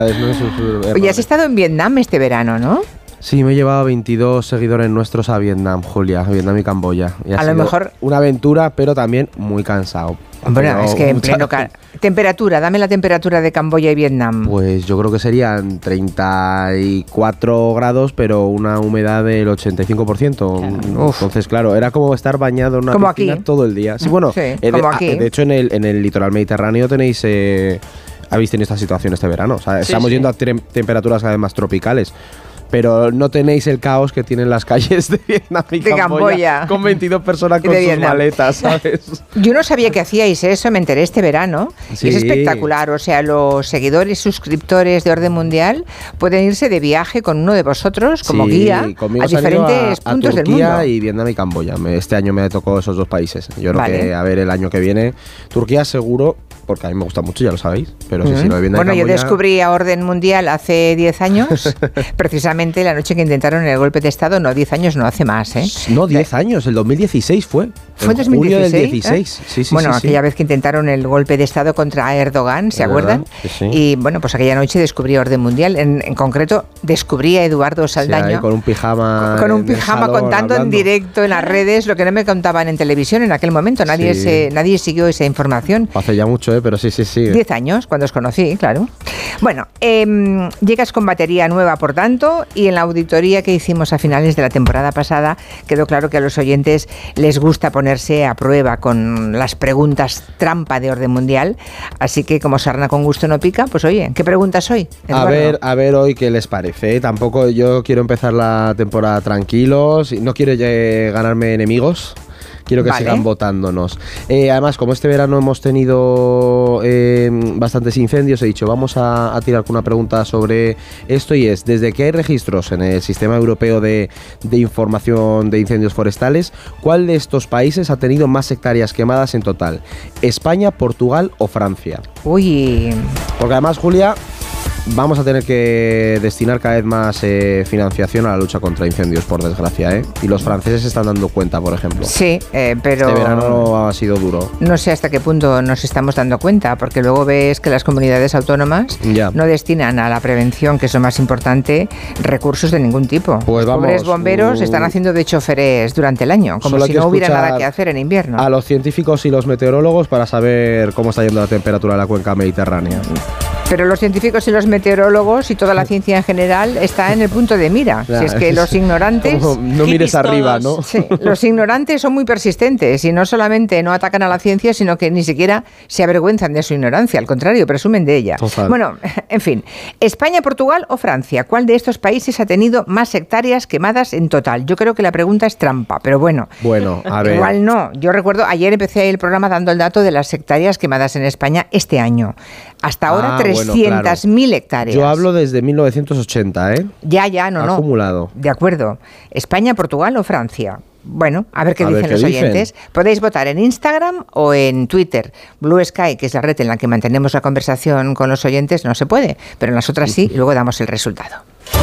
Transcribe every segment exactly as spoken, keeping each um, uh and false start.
Oye, has estado en Vietnam este verano, ¿no? Sí, me he llevado veintidós seguidores nuestros a Vietnam, Julia, a Vietnam y Camboya. Y a lo mejor una aventura, pero también muy cansado. Bueno, es que en pleno ca- temperatura, dame la temperatura de Camboya y Vietnam. Pues yo creo que serían treinta y cuatro grados, pero una humedad del ochenta y cinco por ciento. Claro. Entonces, claro, era como estar bañado en una como piscina aquí. todo el día. Sí, bueno, sí, eh, como de, aquí. de hecho en el, en el litoral mediterráneo tenéis... Eh, habéis tenido esta situación este verano. O sea, sí, estamos sí. yendo a te- temperaturas cada vez más tropicales. Pero no tenéis el caos que tienen las calles de Vietnam y de Camboya, Camboya, con veintidós personas con sus Vietnam. maletas, ¿sabes? Yo no sabía que hacíais eso, me enteré este verano. Sí. Es espectacular, o sea, los seguidores y suscriptores de Orden Mundial pueden irse de viaje con uno de vosotros como sí, guía a diferentes a, puntos a del mundo. Turquía y Vietnam y Camboya. Este año me tocó esos dos países. Yo creo vale. que a ver el año que viene. Turquía seguro, porque a mí me gusta mucho, ya lo sabéis. Pero sí, mm. sí, lo de Vietnam bueno, y Camboya... yo descubrí a Orden Mundial hace diez años, precisamente la noche que intentaron el golpe de Estado, no, diez años no, hace más, ¿eh? No, diez años, el dos mil dieciséis fue. ¿Fue dos mil dieciséis? Junio del dieciséis, ¿eh? sí, sí, Bueno, sí, aquella sí. vez que intentaron el golpe de Estado contra Erdogan, ¿se acuerdan? Sí, sí. Y bueno, pues aquella noche descubrí Orden Mundial, en, en concreto descubrí a Eduardo Saldaño. Sí, con un pijama. Con, con un pijama salón, contando hablando. en directo en las redes lo que no me contaban en televisión en aquel momento, nadie, sí. se, nadie siguió esa información. Hace ya mucho, ¿eh? Pero sí, sí, sí. Diez años, cuando os conocí, claro. Bueno, eh, llegas con batería nueva, por tanto, y en la auditoría que hicimos a finales de la temporada pasada quedó claro que a los oyentes les gusta ponerse a prueba con las preguntas trampa de Orden Mundial, así que como sarna con gusto no pica, pues oye, ¿qué preguntas hoy, Eduardo? A ver, a ver hoy qué les parece. Tampoco yo quiero empezar la temporada tranquilos, no quiero eh, ganarme enemigos. Quiero que vale. sigan votándonos. Eh, además, como este verano hemos tenido eh, bastantes incendios, he dicho, vamos a, a tirar con una pregunta sobre esto y es, desde que hay registros en el Sistema Europeo de, de Información de Incendios Forestales, ¿cuál de estos países ha tenido más hectáreas quemadas en total? ¿España, Portugal o Francia? Uy. Porque además, Julia... Vamos a tener que destinar cada vez más eh, financiación a la lucha contra incendios, por desgracia, ¿eh? Y los franceses se están dando cuenta, por ejemplo. Sí, eh, pero... Este verano ha sido duro. No sé hasta qué punto nos estamos dando cuenta, porque luego ves que las comunidades autónomas ya. no destinan a la prevención, que es lo más importante, recursos de ningún tipo. Pues vamos, pobres bomberos uh, están haciendo de choferes durante el año, como si no hubiera nada que hacer en invierno. A los científicos y los meteorólogos para saber cómo está yendo la temperatura de la cuenca mediterránea. Pero los científicos y los meteorólogos y toda la ciencia en general está en el punto de mira. Ya, si es que es, los ignorantes... No mires arriba, todos. ¿no? Sí, los ignorantes son muy persistentes y no solamente no atacan a la ciencia, sino que ni siquiera se avergüenzan de su ignorancia. Al contrario, presumen de ella. Total. Bueno, en fin. ¿España, Portugal o Francia? ¿Cuál de estos países ha tenido más hectáreas quemadas en total? Yo creo que la pregunta es trampa, pero bueno. Bueno, a ver. Igual no. Yo recuerdo, ayer empecé el programa dando el dato de las hectáreas quemadas en España este año. Hasta ahora, ah, trescientas mil bueno, claro. hectáreas. Yo hablo desde mil novecientos ochenta, ¿eh? Ya, ya, no, no. Acumulado. De acuerdo. ¿España, Portugal o Francia? Bueno, a ver qué a dicen ver qué los dicen. oyentes. Podéis votar en Instagram o en Twitter. Blue Sky, que es la red en la que mantenemos la conversación con los oyentes, no se puede, pero en las otras sí, y luego damos el resultado.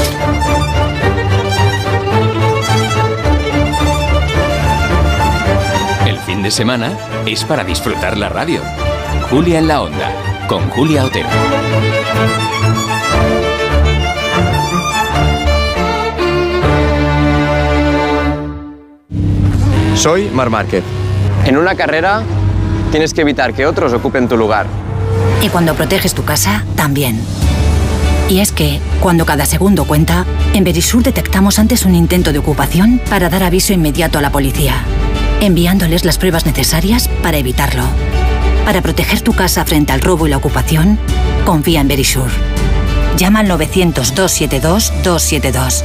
El fin de semana es para disfrutar la radio. Julia en la Onda, con Julia Otero. Soy Marc Márquez. En una carrera tienes que evitar que otros ocupen tu lugar. Y cuando proteges tu casa, también. Y es que, cuando cada segundo cuenta, en Verisur detectamos antes un intento de ocupación para dar aviso inmediato a la policía, enviándoles las pruebas necesarias para evitarlo. Para proteger tu casa frente al robo y la ocupación, confía en Verisur. Llama al novecientos, doscientos setenta y dos, doscientos setenta y dos.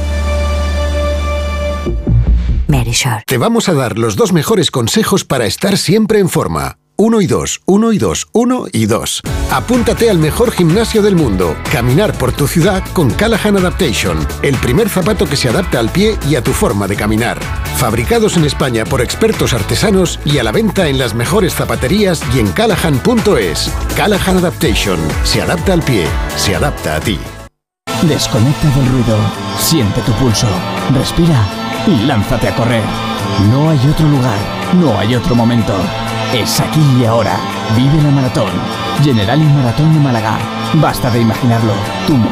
Verisur. Te vamos a dar los dos mejores consejos para estar siempre en forma. Uno y dos, uno y dos, uno y dos. Apúntate al mejor gimnasio del mundo. Caminar por tu ciudad con Callahan Adaptation. El primer zapato que se adapta al pie y a tu forma de caminar. Fabricados en España por expertos artesanos y a la venta en las mejores zapaterías y en callahan punto es. Callahan Adaptation. Se adapta al pie. Se adapta a ti. Desconecta del ruido. Siente tu pulso. Respira y lánzate a correr. No hay otro lugar. No hay otro momento. Es aquí y ahora. Vive la maratón. Generali Maratón de Málaga. Basta de imaginarlo. Tu